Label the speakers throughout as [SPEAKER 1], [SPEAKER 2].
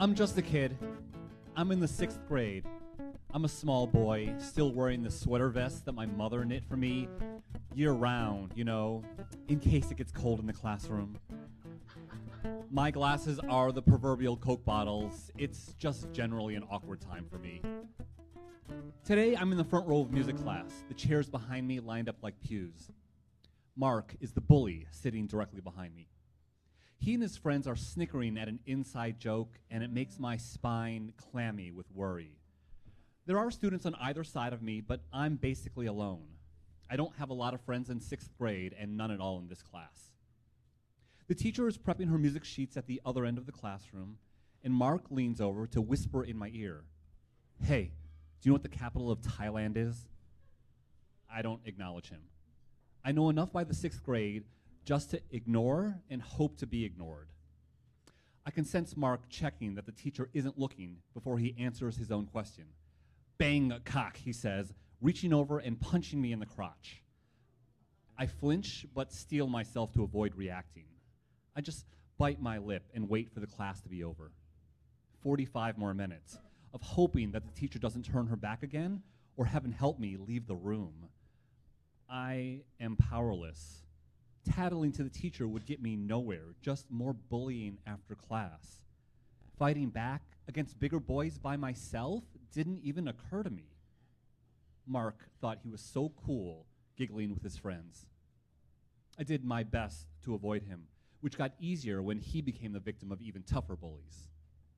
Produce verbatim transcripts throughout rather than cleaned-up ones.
[SPEAKER 1] I'm just a kid. I'm in the sixth grade. I'm a small boy, still wearing the sweater vest that my mother knit for me year-round, you know, in case it gets cold in the classroom. My glasses are the proverbial Coke bottles. It's just generally an awkward time for me. Today, I'm in the front row of music class, the chairs behind me lined up like pews. Mark is the bully sitting directly behind me. He and his friends are snickering at an inside joke, and it makes my spine clammy with worry. There are students on either side of me, but I'm basically alone. I don't have a lot of friends in sixth grade, and none at all in this class. The teacher is prepping her music sheets at the other end of the classroom, and Mark leans over to whisper in my ear, "Hey, do you know what the capital of Thailand is?" I don't acknowledge him. I know enough by the sixth grade just to ignore and hope to be ignored. I can sense Mark checking that the teacher isn't looking before he answers his own question. "Bang, cock," he says, reaching over and punching me in the crotch. I flinch, but steel myself to avoid reacting. I just bite my lip and wait for the class to be over. forty-five more minutes of hoping that the teacher doesn't turn her back again or heaven help me leave the room. I am powerless. Tattling to the teacher would get me nowhere, just more bullying after class. Fighting back against bigger boys by myself didn't even occur to me. Mark thought he was so cool, giggling with his friends. I did my best to avoid him, which got easier when he became the victim of even tougher bullies.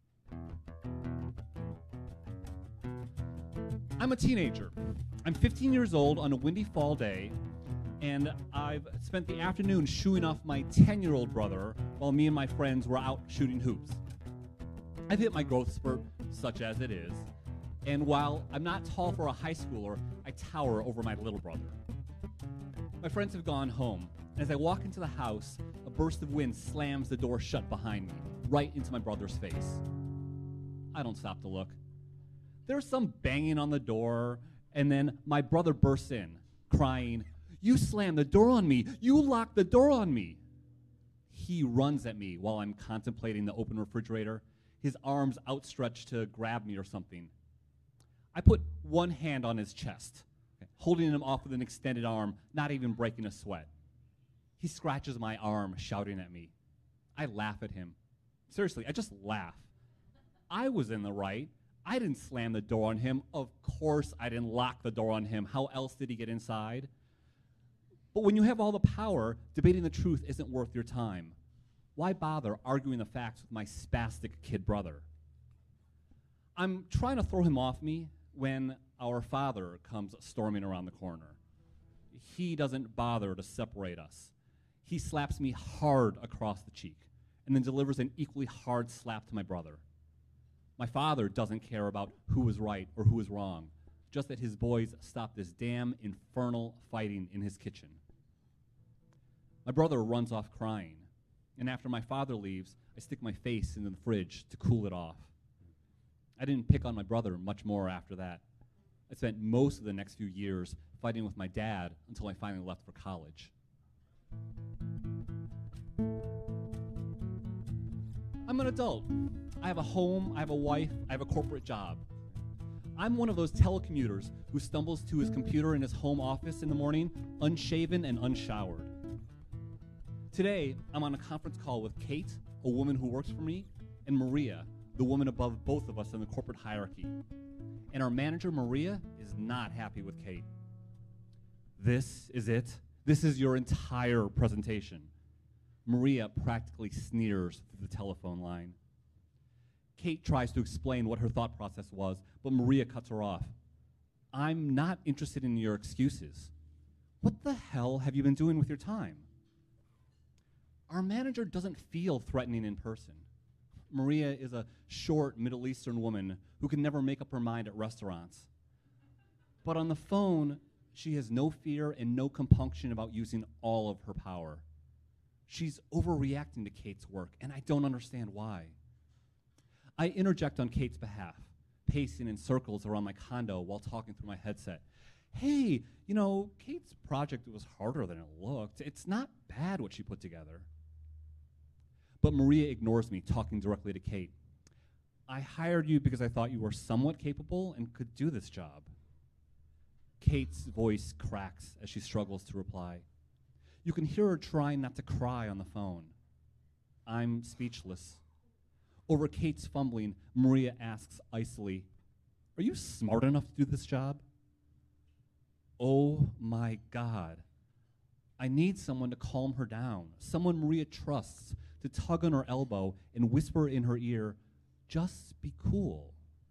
[SPEAKER 1] I'm a teenager. I'm fifteen years old on a windy fall day, and I've spent the afternoon shooing off my ten-year-old brother while me and my friends were out shooting hoops. I've hit my growth spurt, such as it is, and while I'm not tall for a high schooler, I tower over my little brother. My friends have gone home, and as I walk into the house, a burst of wind slams the door shut behind me, right into my brother's face. I don't stop to look. There's some banging on the door, and then my brother bursts in, crying, "You slammed the door on me! You locked the door on me!" He runs at me while I'm contemplating the open refrigerator, his arms outstretched to grab me or something. I put one hand on his chest, holding him off with an extended arm, not even breaking a sweat. He scratches my arm, shouting at me. I laugh at him. Seriously, I just laugh. I was in the right. I didn't slam the door on him. Of course I didn't lock the door on him. How else did he get inside? But when you have all the power, debating the truth isn't worth your time. Why bother arguing the facts with my spastic kid brother? I'm trying to throw him off me when our father comes storming around the corner. He doesn't bother to separate us. He slaps me hard across the cheek and then delivers an equally hard slap to my brother. My father doesn't care about who was right or who was wrong, just that his boys stop this damn infernal fighting in his kitchen. My brother runs off crying, and after my father leaves, I stick my face into the fridge to cool it off. I didn't pick on my brother much more after that. I spent most of the next few years fighting with my dad until I finally left for college. I'm an adult. I have a home, I have a wife, I have a corporate job. I'm one of those telecommuters who stumbles to his computer in his home office in the morning, unshaven and unshowered. Today, I'm on a conference call with Kate, a woman who works for me, and Maria, the woman above both of us in the corporate hierarchy. And our manager, Maria, is not happy with Kate. "This is it? This is your entire presentation." Maria practically sneers through the telephone line. Kate tries to explain what her thought process was, but Maria cuts her off. "I'm not interested in your excuses. What the hell have you been doing with your time?" Our manager doesn't feel threatening in person. Maria is a short Middle Eastern woman who can never make up her mind at restaurants. But on the phone, she has no fear and no compunction about using all of her power. She's overreacting to Kate's work, and I don't understand why. I interject on Kate's behalf, pacing in circles around my condo while talking through my headset. "Hey, you know, Kate's project was harder than it looked. It's not bad what she put together." But Maria ignores me, talking directly to Kate. I hired you because I thought you were somewhat capable and could do this job. Kate's voice cracks as she struggles to reply. You can hear her trying not to cry on the phone. I'm speechless. Over Kate's fumbling, Maria asks icily, "Are you smart enough to do this job?" Oh my God. I need someone to calm her down, someone Maria trusts to tug on her elbow and whisper in her ear, "Just be cool."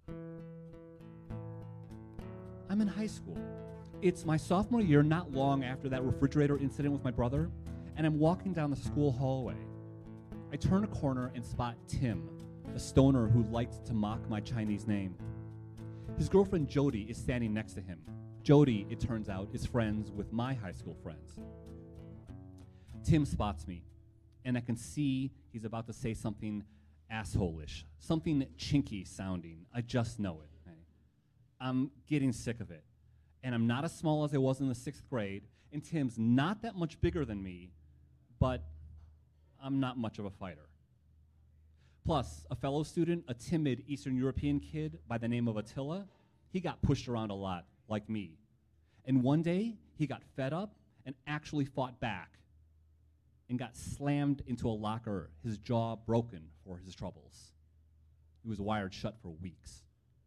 [SPEAKER 1] I'm in high school. It's my sophomore year, not long after that refrigerator incident with my brother, and I'm walking down the school hallway. I turn a corner and spot Tim, a stoner who liked to mock my Chinese name. His girlfriend Jody is standing next to him. Jody, it turns out, is friends with my high school friends. Tim spots me, and I can see he's about to say something asshole-ish, something chinky sounding. I just know it. Right? I'm getting sick of it. And I'm not as small as I was in the sixth grade, and Tim's not that much bigger than me, but I'm not much of a fighter. Plus, a fellow student, a timid Eastern European kid by the name of Attila, he got pushed around a lot, like me. And one day, he got fed up and actually fought back and got slammed into a locker, his jaw broken for his troubles. He was wired shut for weeks.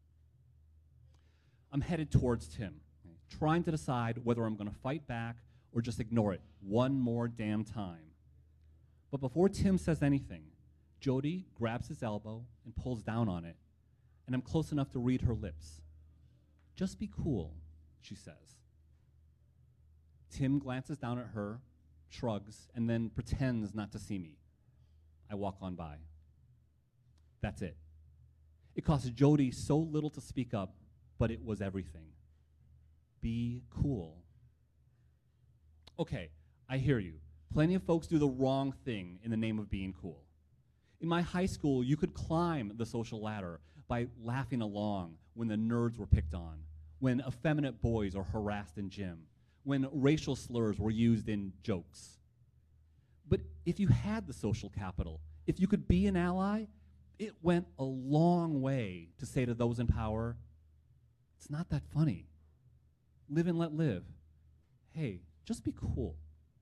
[SPEAKER 1] I'm headed towards Tim, trying to decide whether I'm going to fight back or just ignore it one more damn time. But before Tim says anything, Jody grabs his elbow and pulls down on it, and I'm close enough to read her lips. "Just be cool," she says. Tim glances down at her, shrugs, and then pretends not to see me. I walk on by. That's it. It cost Jody so little to speak up, but it was everything. Be cool. Okay, I hear you. Plenty of folks do the wrong thing in the name of being cool. In my high school, you could climb the social ladder by laughing along when the nerds were picked on, when effeminate boys are harassed in gym, when racial slurs were used in jokes. But if you had the social capital, if you could be an ally, it went a long way to say to those in power, "It's not that funny. Live and let live. Hey, just be cool."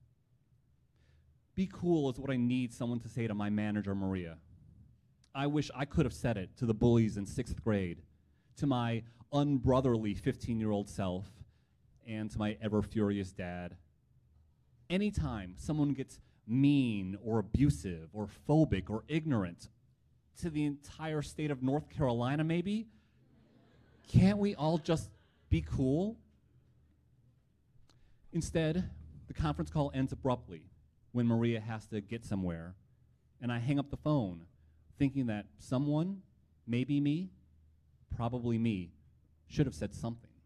[SPEAKER 1] Be cool is what I need someone to say to my manager, Maria. I wish I could have said it to the bullies in sixth grade, to my unbrotherly fifteen-year-old self, and to my ever-furious dad. Anytime someone gets mean or abusive or phobic or ignorant to the entire state of North Carolina, maybe, can't we all just be cool? Instead, the conference call ends abruptly when Maria has to get somewhere, and I hang up the phone, thinking that someone, maybe me, probably me, should have said something.